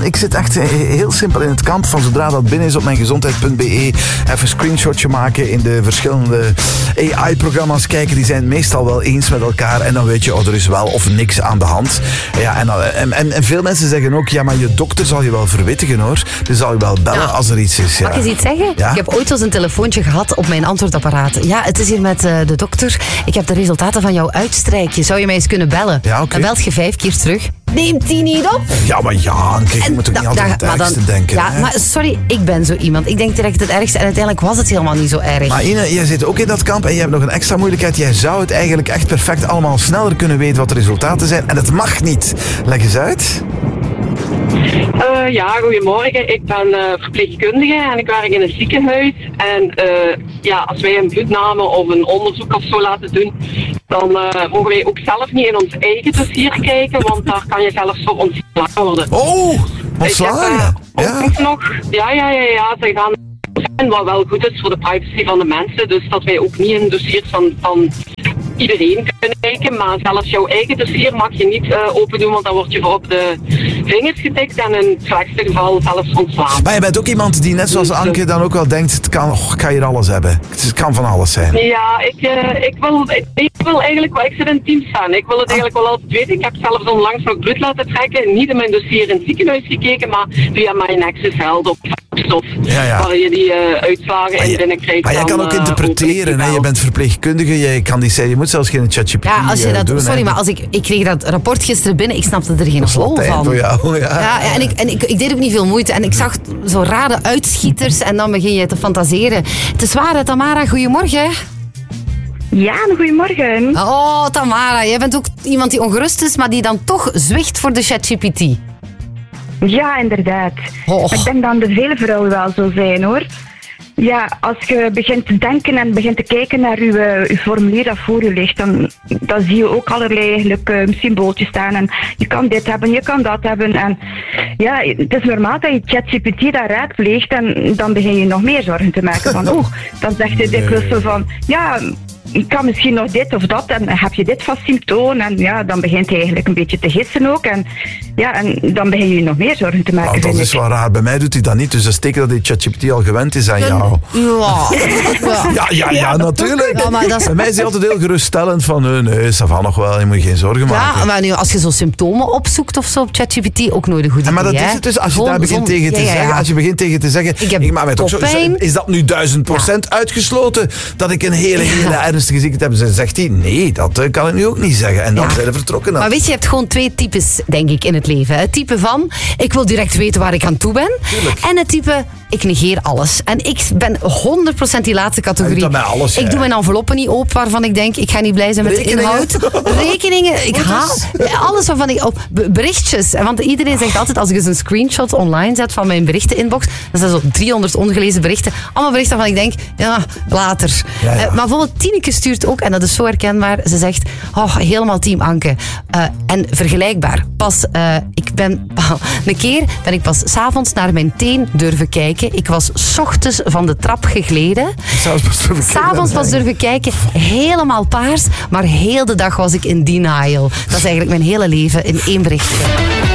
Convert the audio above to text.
Ik zit echt heel simpel in het kamp van zodra dat binnen is op mijngezondheid.be. Even een screenshotje maken in de verschillende AI-programma's kijken. Die zijn het meestal wel eens met elkaar. En dan weet je, er is wel of niks aan de hand. Ja, en veel mensen zeggen ook, ja, maar je dokter zal je wel verwittigen, hoor. Die zal je wel bellen als er iets is. Ja. Mag ik eens iets zeggen? Ja? Ik heb ooit eens een telefoontje gehad op mijn antwoordapparaat. Ja, het is hier met de dokter. Ik heb de resultaten van jouw uitstrijkje. Zou je mij eens kunnen bellen? Ja, okay. Dan belt je 5 keer terug. Neemt die niet op? Ja, maar ja, kijk, je moet ook niet altijd het ergste denken. Ja, maar sorry, ik ben zo iemand. Ik denk direct het ergste en uiteindelijk was het helemaal niet zo erg. Maar Ine, jij zit ook in dat kamp en je hebt nog een extra moeilijkheid. Jij zou het eigenlijk echt perfect allemaal sneller kunnen weten wat de resultaten zijn. En dat mag niet. Leg eens uit. Ja, goedemorgen. Ik ben verpleegkundige en ik werk in een ziekenhuis. En als wij een bloedname of een onderzoek of zo laten doen, dan mogen wij ook zelf niet in ons eigen dossier kijken, want daar kan je zelfs voor ontslagen worden. Oh, ontslagen? Ook nog, ja, ze gaan wat wel goed is voor de privacy van de mensen, dus dat wij ook niet in dossiers van iedereen kunnen kijken, maar zelfs jouw eigen dossier mag je niet open doen, want dan word je voor op de vingers getikt en in het slechtste geval zelfs ontslaan. Maar je bent ook iemand die net zoals Anke dan ook wel denkt, ik kan hier alles hebben. Het kan van alles zijn. Ja, ik wil eigenlijk wel, ik zit in teams staan. Ik wil het eigenlijk wel altijd weten. Ik heb zelfs onlangs nog bloed laten trekken, niet in mijn dossier in het ziekenhuis gekeken, maar via mijn Nexus Health op stof, waar je die uitslagen in binnenkrijgt. Maar jij kan ook interpreteren, hè? Je bent verpleegkundige, je moet zelfs geen ChatGPT doen. Sorry, maar ik kreeg dat rapport gisteren binnen, ik snapte er geen hol van. Voor jou, ja. En ik deed ook niet veel moeite en ik zag zo rare uitschieters en dan begin je te fantaseren. Het is waar, Tamara, goedemorgen. Ja, goedemorgen. Oh, Tamara, jij bent ook iemand die ongerust is, maar die dan toch zwicht voor de ChatGPT. Ja, inderdaad. Ik denk dat de vele vrouwen wel zo zijn, hoor. Ja, als je begint te denken en begint te kijken naar uw formulier dat voor je ligt, dan zie je ook allerlei eigenlijk symbooltjes staan. En je kan dit hebben, je kan dat hebben. En ja, het is normaal dat je ChatGPT daar raadpleegt en dan begin je nog meer zorgen te maken van, dan zegt hij dikwijls zo van, ja, ik kan misschien nog dit of dat en heb je dit vast symptoom en ja, dan begint hij eigenlijk een beetje te gissen ook en dan begin je nog meer zorgen te maken. Dat is wel raar, bij mij doet hij dat niet, dus dat is teken dat die ChatGPT al gewend is aan jou. Ja, natuurlijk. Ja, maar bij mij is hij altijd heel geruststellend van, nee, ça va nog wel, je moet je geen zorgen maken. Ja, maar nu, als je zo symptomen opzoekt of zo op ChatGPT, ook nooit een goed idee. Maar dat is het dus, als je daar begint tegen te zeggen, als je begint tegen te zeggen, ik maak mij toch zo, is dat nu 1000% uitgesloten, dat ik een hele ernstige ziekte heb? Ze zegt hij, nee, dat kan ik nu ook niet zeggen. En dan zijn we vertrokken. Maar weet je hebt gewoon 2 types, denk ik, in het leven. Het type van, ik wil direct weten waar ik aan toe ben. Tuurlijk. En het type, ik negeer alles. En ik ben 100% die laatste categorie. Dat bij alles, ik doe mijn enveloppen niet open waarvan ik denk, ik ga niet blij zijn met de inhoud. Rekeningen, ik haal alles waarvan ik op berichtjes. Want iedereen zegt altijd, als ik eens een screenshot online zet van mijn berichteninbox, dan zijn zo 300 ongelezen berichten. Allemaal berichten waarvan ik denk, ja, later. Ja. Maar bijvoorbeeld Tineke stuurt ook, en dat is zo herkenbaar, ze zegt, helemaal team Anke. En vergelijkbaar. Een keer ben ik pas 's avonds naar mijn teen durven kijken. Ik was 's ochtends van de trap gegleden. 's avonds pas durven kijken. Helemaal paars. Maar heel de dag was ik in denial. Dat is eigenlijk mijn hele leven in 1 berichtje.